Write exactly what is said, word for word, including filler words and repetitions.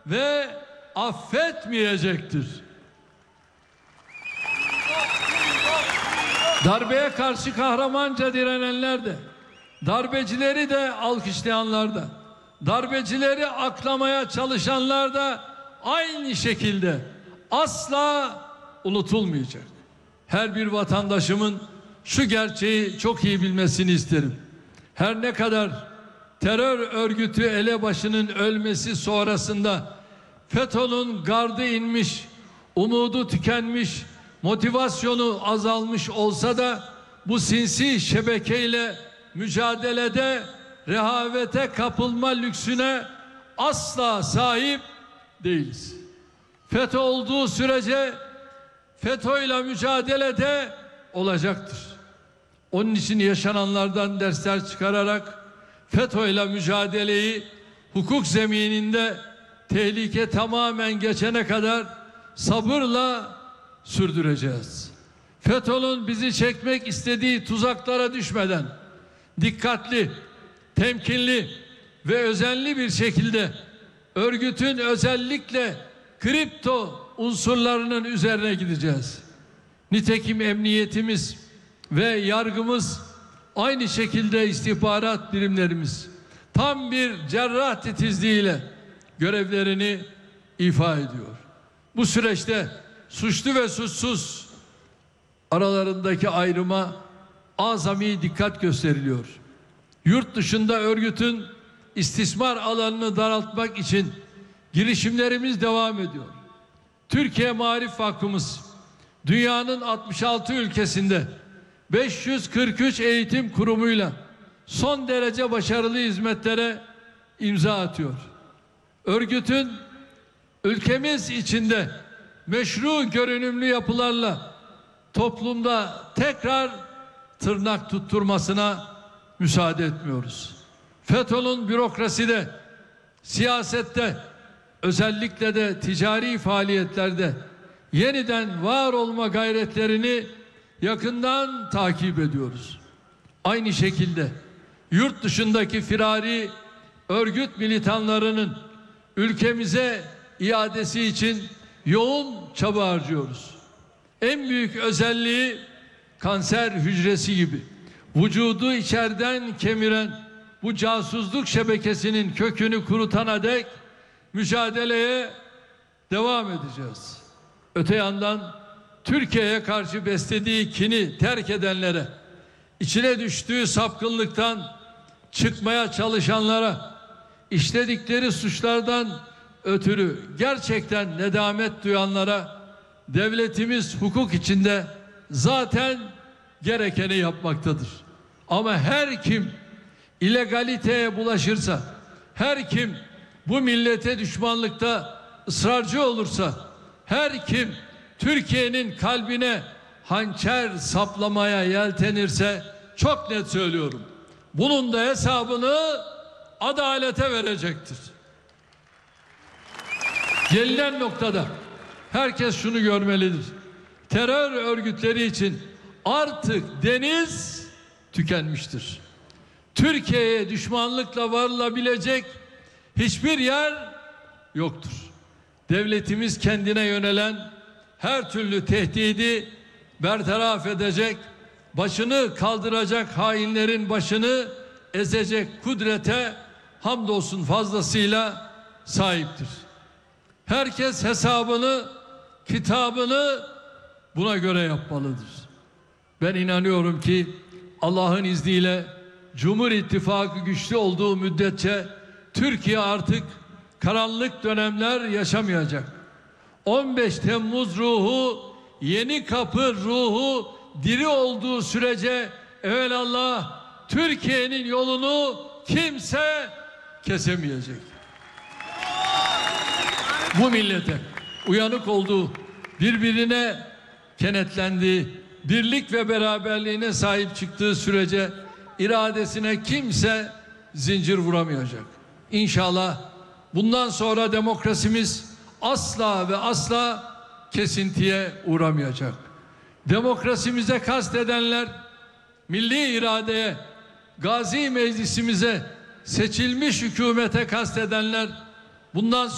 ve affetmeyecektir. Darbeye karşı kahramanca direnenler de, darbecileri de alkışlayanlar da, darbecileri aklamaya çalışanlar da aynı şekilde asla unutulmayacak. Her bir vatandaşımın şu gerçeği çok iyi bilmesini isterim. Her ne kadar terör örgütü elebaşının ölmesi sonrasında FETÖ'nün gardı inmiş, umudu tükenmiş, motivasyonu azalmış olsa da bu sinsi şebekeyle mücadelede rehavete kapılma lüksüne asla sahip değiliz. FETÖ olduğu sürece FETÖ ile mücadelede olacaktır. Onun için yaşananlardan dersler çıkararak FETÖ ile mücadeleyi hukuk zemininde tehlike tamamen geçene kadar sabırla sürdüreceğiz. FETÖ'nün bizi çekmek istediği tuzaklara düşmeden dikkatli, temkinli ve özenli bir şekilde örgütün özellikle kripto unsurlarının üzerine gideceğiz. Nitekim emniyetimiz ve yargımız, aynı şekilde istihbarat birimlerimiz tam bir cerrah titizliğiyle görevlerini ifa ediyor. Bu süreçte suçlu ve suçsuz aralarındaki ayrıma azami dikkat gösteriliyor. Yurt dışında örgütün istismar alanını daraltmak için girişimlerimiz devam ediyor. Türkiye Maarif Vakfımız dünyanın altmış altı ülkesinde beş yüz kırk üç eğitim kurumuyla son derece başarılı hizmetlere imza atıyor. Örgütün ülkemiz içinde meşru görünümlü yapılarla toplumda tekrar tırnak tutturmasına müsaade etmiyoruz. FETÖ'nün bürokraside, siyasette, özellikle de ticari faaliyetlerde yeniden var olma gayretlerini yakından takip ediyoruz. Aynı şekilde yurt dışındaki firari örgüt militanlarının ülkemize iadesi için yoğun çaba harcıyoruz. En büyük özelliği kanser hücresi gibi vücudu içeriden kemiren bu casusluk şebekesinin kökünü kurutana dek mücadeleye devam edeceğiz. Öte yandan Türkiye'ye karşı beslediği kini terk edenlere, içine düştüğü sapkınlıktan çıkmaya çalışanlara, işledikleri suçlardan ötürü gerçekten nedamet duyanlara devletimiz hukuk içinde zaten gerekeni yapmaktadır. Ama her kim ilegaliteye bulaşırsa, her kim bu millete düşmanlıkta ısrarcı olursa, her kim Türkiye'nin kalbine hançer saplamaya yeltenirse, çok net söylüyorum, bunun da hesabını adalete verecektir. Gelinen noktada herkes şunu görmelidir: terör örgütleri için artık deniz tükenmiştir. Türkiye'ye düşmanlıkla varılabilecek hiçbir yer yoktur. Devletimiz kendine yönelen her türlü tehdidi bertaraf edecek, başını kaldıracak hainlerin başını ezecek kudrete hamdolsun fazlasıyla sahiptir. Herkes hesabını, kitabını buna göre yapmalıdır. Ben inanıyorum ki Allah'ın izniyle Cumhur İttifakı güçlü olduğu müddetçe Türkiye artık karanlık dönemler yaşamayacak. on beş Temmuz ruhu, Yeni Kapı ruhu diri olduğu sürece evelallah Türkiye'nin yolunu kimse kesemeyecek. Bu millete uyanık olduğu, birbirine kenetlendiği, birlik ve beraberliğine sahip çıktığı sürece iradesine kimse zincir vuramayacak. İnşallah bundan sonra demokrasimiz asla ve asla kesintiye uğramayacak. Demokrasimize kastedenler, milli iradeye, Gazi Meclisimize, seçilmiş hükümete kastedenler bundan